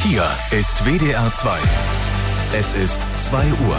Hier ist WDR 2. Es ist 2 Uhr.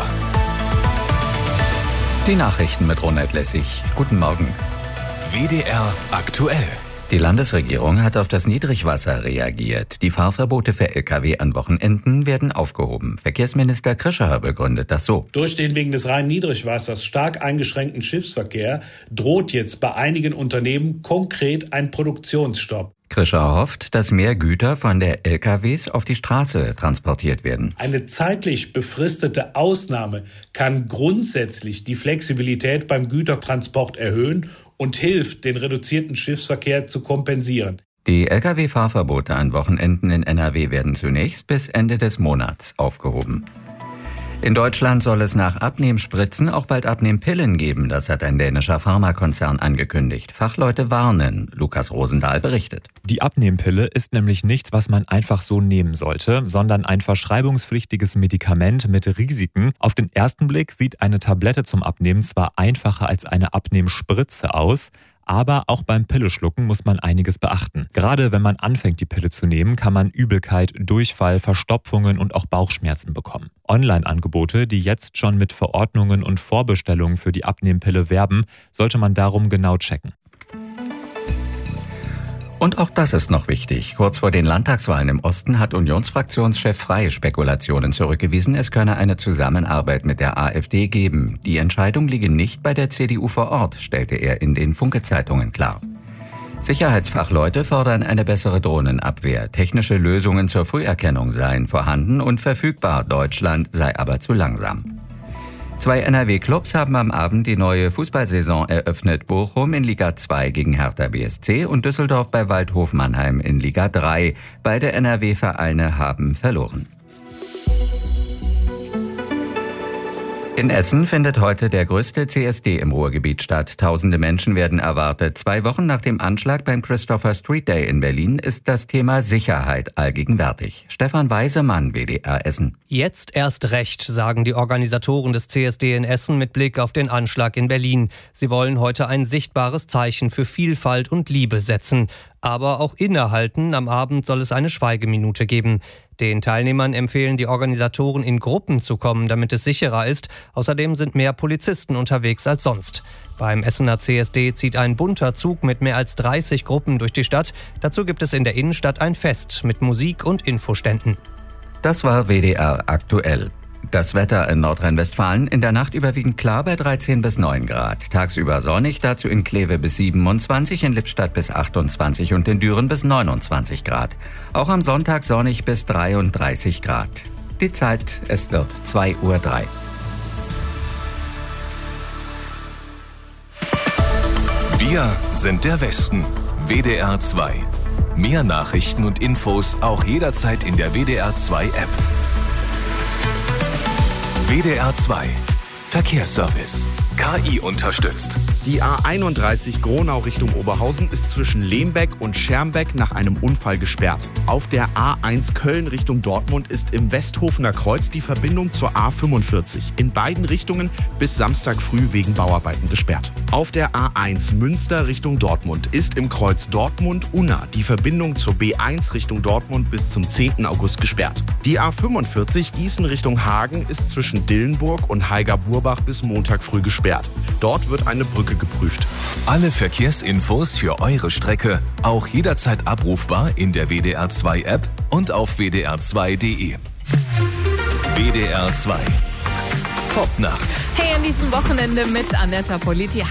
Die Nachrichten mit Ronald Lessig. Guten Morgen. WDR aktuell. Die Landesregierung hat auf das Niedrigwasser reagiert. Die Fahrverbote für Lkw an Wochenenden werden aufgehoben. Verkehrsminister Krischer begründet das so. Durch den wegen des Rhein-Niedrigwassers stark eingeschränkten Schiffsverkehr droht jetzt bei einigen Unternehmen konkret ein Produktionsstopp. Krischer hofft, dass mehr Güter von der LKWs auf die Straße transportiert werden. Eine zeitlich befristete Ausnahme kann grundsätzlich die Flexibilität beim Gütertransport erhöhen und hilft, den reduzierten Schiffsverkehr zu kompensieren. Die Lkw-Fahrverbote an Wochenenden in NRW werden zunächst bis Ende des Monats aufgehoben. In Deutschland soll es nach Abnehmspritzen auch bald Abnehmpillen geben. Das hat ein dänischer Pharmakonzern angekündigt. Fachleute warnen. Lukas Rosendahl berichtet. Die Abnehmpille ist nämlich nichts, was man einfach so nehmen sollte, sondern ein verschreibungspflichtiges Medikament mit Risiken. Auf den ersten Blick sieht eine Tablette zum Abnehmen zwar einfacher als eine Abnehmspritze aus, aber auch beim Pilleschlucken muss man einiges beachten. Gerade wenn man anfängt, die Pille zu nehmen, kann man Übelkeit, Durchfall, Verstopfungen und auch Bauchschmerzen bekommen. Online-Angebote, die jetzt schon mit Verordnungen und Vorbestellungen für die Abnehmpille werben, sollte man darum genau checken. Und auch das ist noch wichtig. Kurz vor den Landtagswahlen im Osten hat Unionsfraktionschef Frey Spekulationen zurückgewiesen, es könne eine Zusammenarbeit mit der AfD geben. Die Entscheidung liege nicht bei der CDU vor Ort, stellte er in den Funke-Zeitungen klar. Sicherheitsfachleute fordern eine bessere Drohnenabwehr. Technische Lösungen zur Früherkennung seien vorhanden und verfügbar. Deutschland sei aber zu langsam. 2 NRW-Clubs haben am Abend die neue Fußballsaison eröffnet. Bochum in Liga 2 gegen Hertha BSC und Düsseldorf bei Waldhof Mannheim in Liga 3. Beide NRW-Vereine haben verloren. In Essen findet heute der größte CSD im Ruhrgebiet statt. Tausende Menschen werden erwartet. 2 Wochen nach dem Anschlag beim Christopher Street Day in Berlin ist das Thema Sicherheit allgegenwärtig. Stefan Weisemann, WDR Essen. Jetzt erst recht, sagen die Organisatoren des CSD in Essen mit Blick auf den Anschlag in Berlin. Sie wollen heute ein sichtbares Zeichen für Vielfalt und Liebe setzen. Aber auch innehalten, am Abend soll es eine Schweigeminute geben. Den Teilnehmern empfehlen die Organisatoren, in Gruppen zu kommen, damit es sicherer ist. Außerdem sind mehr Polizisten unterwegs als sonst. Beim Essener CSD zieht ein bunter Zug mit mehr als 30 Gruppen durch die Stadt. Dazu gibt es in der Innenstadt ein Fest mit Musik und Infoständen. Das war WDR aktuell. Das Wetter in Nordrhein-Westfalen in der Nacht überwiegend klar bei 13 bis 9 Grad. Tagsüber sonnig, dazu in Kleve bis 27, in Lippstadt bis 28 und in Düren bis 29 Grad. Auch am Sonntag sonnig bis 33 Grad. Die Zeit, es wird 2:03 Uhr. Wir sind der Westen. WDR 2. Mehr Nachrichten und Infos auch jederzeit in der WDR 2 App. WDR 2. Verkehrsservice. KI unterstützt. Die A31 Gronau Richtung Oberhausen ist zwischen Lembeck und Schermbeck nach einem Unfall gesperrt. Auf der A1 Köln Richtung Dortmund ist im Westhofener Kreuz die Verbindung zur A45 in beiden Richtungen bis Samstag früh wegen Bauarbeiten gesperrt. Auf der A1 Münster Richtung Dortmund ist im Kreuz Dortmund-Unna die Verbindung zur B1 Richtung Dortmund bis zum 10. August gesperrt. Die A45 Gießen Richtung Hagen ist zwischen Dillenburg und Haiger-Burbach bis Montag früh gesperrt. Dort wird eine Brücke geprüft. Alle Verkehrsinfos für eure Strecke auch jederzeit abrufbar in der WDR 2 App und auf wdr2.de. WDR 2. Popnacht. Hey, an diesem Wochenende mit Annetta Politi.